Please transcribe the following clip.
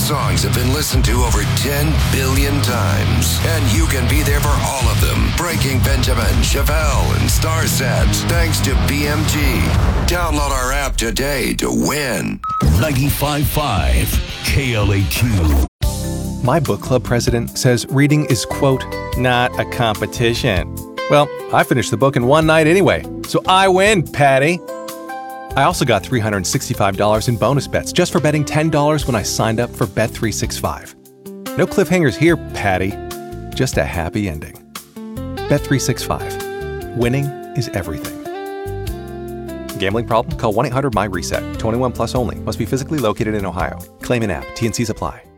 songs have been listened to over 10 billion times. And you can be there for all of them. Breaking Benjamin, Chevelle, and Starset. Thanks to BMG. Download our app today to win. 95.5 KLAQ. My book club president says reading is, quote, not a competition. Well, I finished the book in one night anyway, so I win, Patty. I also got $365 in bonus bets just for betting $10 when I signed up for Bet365. No cliffhangers here, Patty. Just a happy ending. Bet365. Winning is everything. Gambling problem? Call 1-800-MY-RESET. 21 plus only. Must be physically located in Ohio. Claim in app. T&Cs apply.